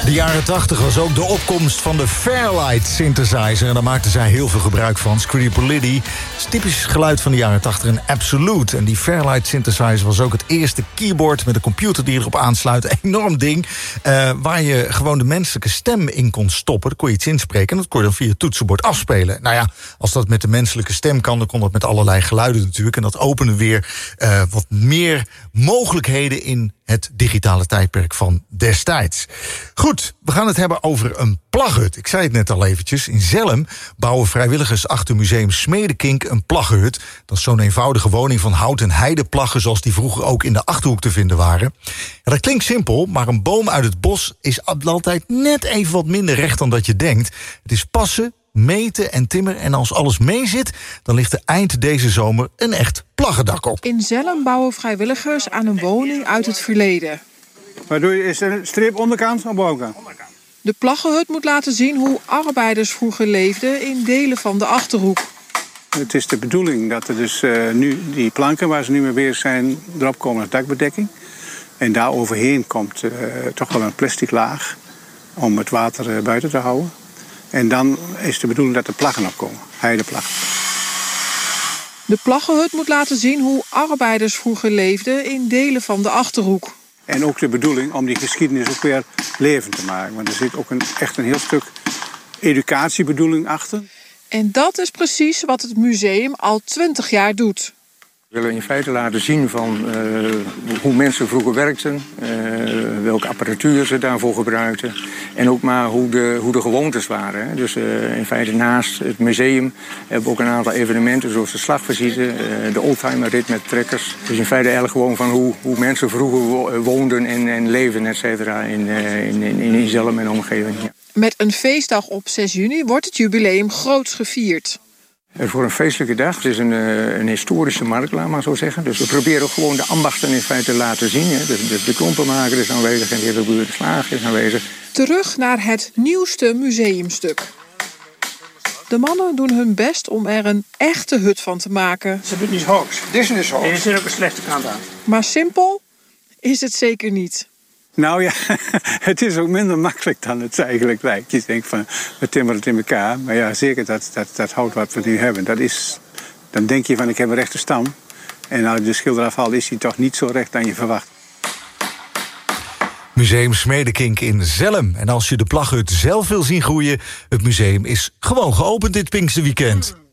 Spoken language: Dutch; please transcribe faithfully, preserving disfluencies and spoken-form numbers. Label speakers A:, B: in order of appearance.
A: De jaren tachtig was ook de opkomst van de Fairlight synthesizer. En daar maakten zij heel veel gebruik van. Scribble is typisch geluid van de jaren tachtig en Absolute. En die Fairlight synthesizer was ook het eerste keyboard met een computer die erop aansluit. Een enorm ding. Uh, waar je gewoon de menselijke stem in kon stoppen. Daar kon je iets inspreken en dat kon je dan via het toetsenbord afspelen. Nou ja, als dat met de menselijke stem kan, dan kon dat met allerlei geluiden natuurlijk. En dat opende weer uh, wat meer mogelijkheden in het digitale tijdperk van destijds. Goed, we gaan het hebben over een plaghut. Ik zei het net al eventjes. In Zelhem bouwen vrijwilligers achter museum Smedekink een plaghut. Dat is zo'n eenvoudige woning van hout en heideplaggen, zoals die vroeger ook in de Achterhoek te vinden waren. Ja, dat klinkt simpel, maar een boom uit het bos is altijd net even wat minder recht dan dat je denkt. Het is passen, meten en timmeren. En als alles meezit, dan ligt er eind deze zomer een echt plaggendak op.
B: In Zelhem bouwen vrijwilligers aan een woning uit het verleden.
C: Wat doe je? Is er een streep onderkant of bovenkant?
B: De plaggenhut moet laten zien hoe arbeiders vroeger leefden in delen van de Achterhoek.
C: Het is de bedoeling dat er dus uh, nu die planken waar ze nu mee bezig zijn, erop komen als dakbedekking. En daar overheen komt uh, toch wel een plastic laag om het water uh, buiten te houden. En dan is de bedoeling dat er plaggen opkomen, heideplaggen.
B: De plaggenhut moet laten zien hoe arbeiders vroeger leefden in delen van de Achterhoek.
C: En ook de bedoeling om die geschiedenis ook weer levend te maken. Want er zit ook een, echt een heel stuk educatiebedoeling achter.
B: En dat is precies wat het museum al twintig jaar doet.
D: We willen in feite laten zien van uh, hoe mensen vroeger werkten, uh, welke apparatuur ze daarvoor gebruikten en ook maar hoe de, hoe de gewoontes waren. Hè. Dus uh, in feite naast het museum hebben we ook een aantal evenementen zoals de slagvisite, uh, de oldtimerrit met trekkers. Dus in feite eigenlijk gewoon van hoe, hoe mensen vroeger woonden en, en leefden, et cetera, in, uh, in, in, in Zelhem en omgeving. Ja.
B: Met een feestdag op zes juni wordt het jubileum groots gevierd.
D: Voor een feestelijke dag. Het is een, een historische markt, laat maar zo zeggen. Dus we proberen gewoon de ambachten in feite te laten zien. Hè. De, de, de klompenmaker is aanwezig en de heer de Slager is aanwezig.
B: Terug naar het nieuwste museumstuk. De mannen doen hun best om er een echte hut van te maken.
E: Ze doen niet hoog. Dit is hoog. En er zit ook een slechte kant aan.
B: Maar simpel is het zeker niet.
C: Nou ja, het is ook minder makkelijk dan het eigenlijk lijkt. Je denkt van, we timmeren het in elkaar. Maar ja, zeker dat, dat, dat hout wat we nu hebben, dat is... Dan denk je van, ik heb een rechte stam. En als je de schilder afhaalt, is hij toch niet zo recht dan je verwacht.
A: Museum Smedekink in Zelhem. En als je de plaghut zelf wil zien groeien, het museum is gewoon geopend dit Pinksterweekend.